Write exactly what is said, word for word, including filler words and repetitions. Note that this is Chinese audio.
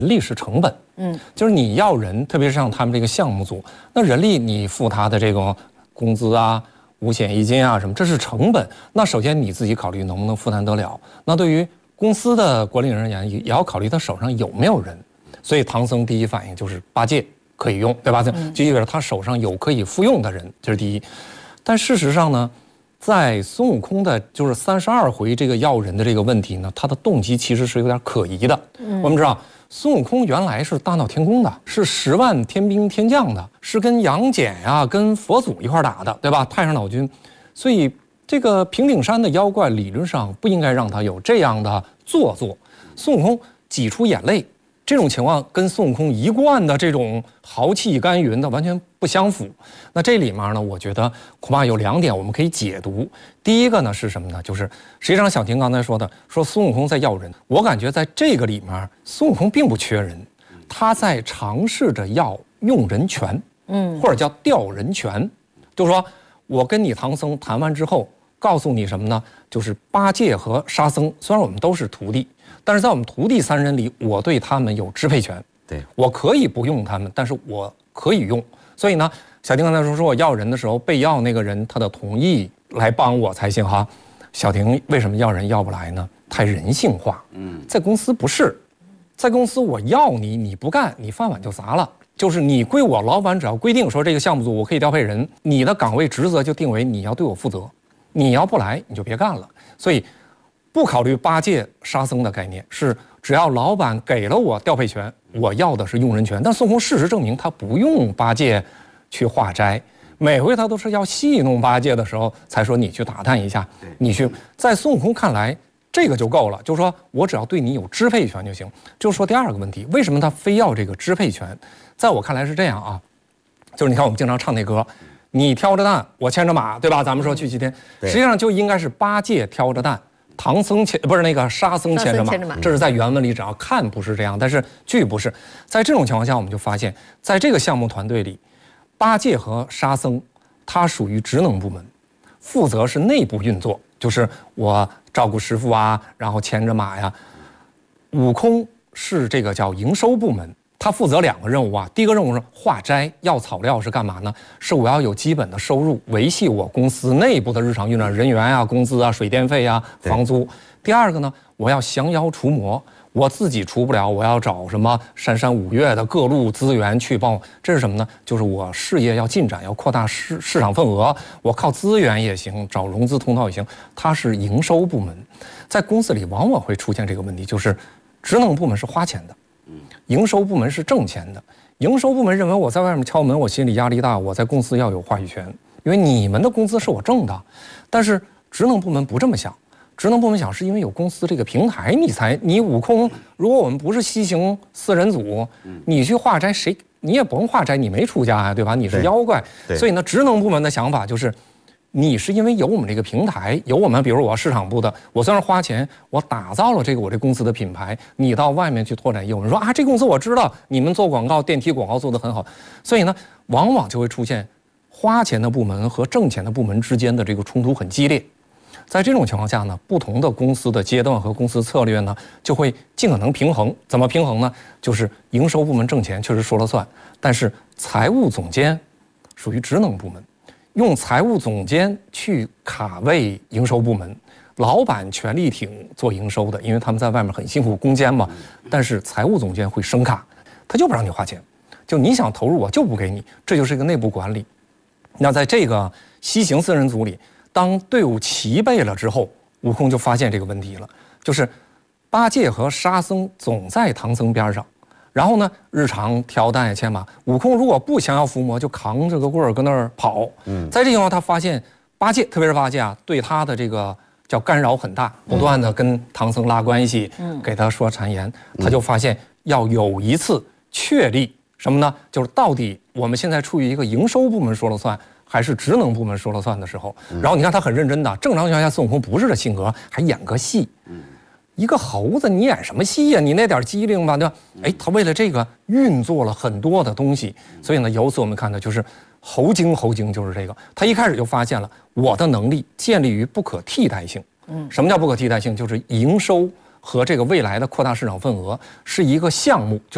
力是成本，嗯，就是你要人，特别是像他们这个项目组，那人力你付他的这个工资啊、五险一金啊什么，这是成本。那首先你自己考虑能不能负担得了。那对于公司的管理人员也要考虑他手上有没有人。所以唐僧第一反应就是八戒可以用，对吧？就意味着他手上有可以复用的人，这是第一。但事实上呢，在孙悟空的就是三十二回这个要人的这个问题呢，他的动机其实是有点可疑的。嗯、我们知道。孙悟空原来是大闹天宫的，是十万天兵天将的，是跟杨戬呀、跟佛祖一块打的，对吧？太上老君，所以这个平顶山的妖怪理论上不应该让他有这样的做作。孙悟空挤出眼泪，这种情况跟孙悟空一贯的这种豪气干云的完全不相符。那这里面呢，我觉得恐怕有两点我们可以解读。第一个呢是什么呢？就是实际上小婷刚才说的，说孙悟空在要人，我感觉在这个里面，孙悟空并不缺人，他在尝试着要用人权，嗯，或者叫调人权，就是说我跟你唐僧谈完之后，告诉你什么呢？就是八戒和沙僧，虽然我们都是徒弟，但是在我们徒弟三人里，我对他们有支配权，对，我可以不用他们，但是我可以用。所以呢，小婷刚才说说我要人的时候，被要那个人他的同意来帮我才行哈。小婷为什么要人要不来呢？太人性化。嗯，在公司不是，在公司我要你，你不干，你饭碗就砸了。就是你归我，老板只要规定说这个项目组我可以调配人，你的岗位职责就定为你要对我负责，你要不来你就别干了。所以不考虑八戒、沙僧的概念，是只要老板给了我调配权，我要的是用人权。但孙悟空事实证明他不用八戒去化斋，每回他都是要戏弄八戒的时候才说你去打探一下，你去。在孙悟空看来，这个就够了，就是说我只要对你有支配权就行。就是说第二个问题，为什么他非要这个支配权？在我看来是这样啊，就是你看我们经常唱那歌，你挑着担，我牵着马，对吧？咱们说去西天，实际上就应该是八戒挑着担。唐僧牵不是那个沙僧牵着马，这是在原文里只要看不是这样，但是剧不是。在这种情况下，我们就发现，在这个项目团队里，八戒和沙僧他属于职能部门，负责是内部运作，就是我照顾师傅啊，然后牵着马呀。悟空是这个叫营收部门。他负责两个任务啊，第一个任务是化斋，要草料是干嘛呢？是我要有基本的收入，维系我公司内部的日常运转，人员啊、工资啊、水电费啊、房租。第二个呢，我要降妖除魔，我自己除不了，我要找什么三山五岳的各路资源去帮我。这是什么呢？就是我事业要进展，要扩大市市场份额，我靠资源也行，找融资通道也行。它是营收部门，在公司里往往会出现这个问题，就是职能部门是花钱的。营收部门是挣钱的，营收部门认为我在外面敲门，我心里压力大，我在公司要有话语权，因为你们的工资是我挣的。但是职能部门不这么想，职能部门想是因为有公司这个平台，你才你悟空，如果我们不是西行四人组，你去化斋谁你也甭化斋，你没出家呀，对吧？你是妖怪，所以呢，职能部门的想法就是。你是因为有我们这个平台，有我们，比如我市场部的，我虽然花钱，我打造了这个我这公司的品牌，你到外面去拓展业务，你说啊，这公司我知道，你们做广告，电梯广告做得很好，所以呢，往往就会出现花钱的部门和挣钱的部门之间的这个冲突很激烈。在这种情况下呢，不同的公司的阶段和公司策略呢，就会尽可能平衡。怎么平衡呢？就是营收部门挣钱确实说了算，但是财务总监属于职能部门。用财务总监去卡位营收部门，老板全力挺做营收的，因为他们在外面很辛苦攻坚嘛。但是财务总监会升卡，他就不让你花钱，就你想投入我就不给你，这就是一个内部管理。那在这个西行四人组里，当队伍齐备了之后，悟空就发现这个问题了，就是八戒和沙僧总在唐僧边上。然后呢，日常挑担牵马，悟空如果不想要伏魔，就扛着个棍儿跟那儿跑。嗯，在这情况，他发现八戒，特别是八戒啊，对他的这个叫干扰很大，不断的跟唐僧拉关系，嗯，给他说谗言，他就发现要有一次确立什么呢？就是到底我们现在处于一个营收部门说了算，还是职能部门说了算的时候。然后你看他很认真的，正常情况下孙悟空不是这性格，还演个戏。嗯。一个猴子，你演什么戏呀？你那点机灵吧，对吧？哎，他为了这个运作了很多的东西，所以呢，由此我们看到就是猴精，猴精就是这个。他一开始就发现了我的能力建立于不可替代性。嗯，什么叫不可替代性？就是营收和这个未来的扩大市场份额是一个项目。就